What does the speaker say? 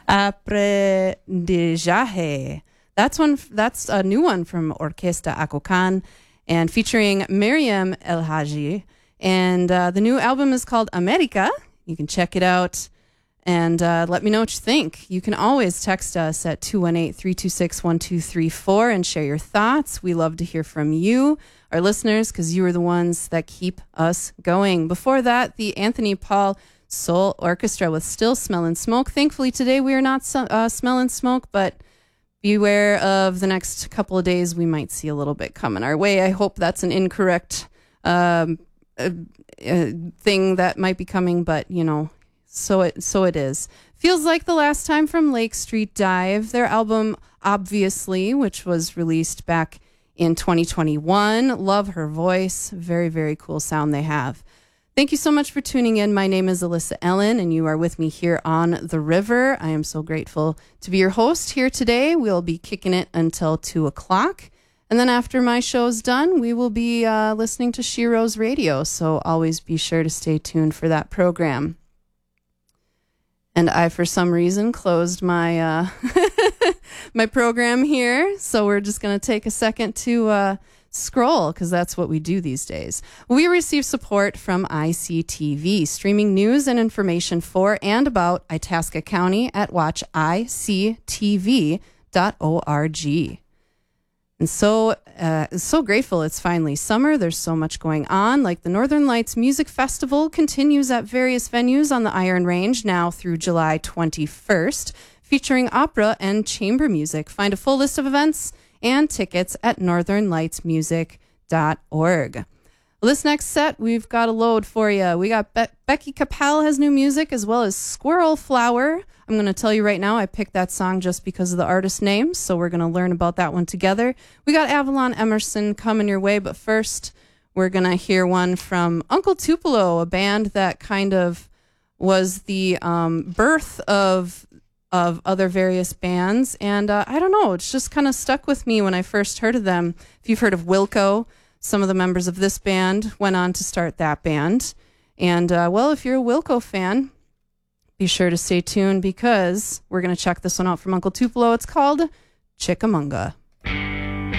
Aprendizaje. That's a new one from Orquesta Acocan and featuring Miriam El Haji. And the new album is called America. You can check it out and let me know what you think. You can always text us at 218-326-1234 and share your thoughts. We love to hear from you, our listeners, because you are the ones that keep us going. Before that, the Anthony Paul Soul Orchestra with Still Smellin' Smoke. Thankfully, today we are not smelling smoke, but beware of the next couple of days. We might see a little bit coming our way. I hope that's an incorrect thing that might be coming, but, you know, so it is. Feels Like the Last Time from Lake Street Dive. Their album, Obviously, which was released back in 2021. Love her voice. Very, very cool sound they have. Thank you so much for tuning in. My name is Alyssa Ellen, and you are with me here on The River. I am so grateful to be your host here today. We'll be kicking it until 2 o'clock. And then after my show's done, we will be listening to Shiro's Radio. So always be sure to stay tuned for that program. And I, for some reason, closed my my program here. So we're just going to take a second to scroll, because that's what we do these days. We receive support from ICTV, streaming news and information for and about Itasca County at watchictv.org. And so grateful it's finally summer. There's so much going on, like the Northern Lights Music Festival continues at various venues on the Iron Range now through July 21st, featuring opera and chamber music. Find a full list of events and tickets at northernlightsmusic.org. Well, this next set, we've got a load for you. We got Becky Capel has new music, as well as Squirrel Flower. I'm going to tell you right now, I picked that song just because of the artist name, so we're going to learn about that one together. We got Avalon Emerson coming your way, but first, we're going to hear one from Uncle Tupelo, a band that kind of was the birth of other various bands, and I don't know, it's just kind of stuck with me when I first heard of them. If you've heard of Wilco, some of the members of this band went on to start that band, and well, if you're a Wilco fan, be sure to stay tuned, because we're going to check this one out from Uncle Tupelo. It's called Chickamauga.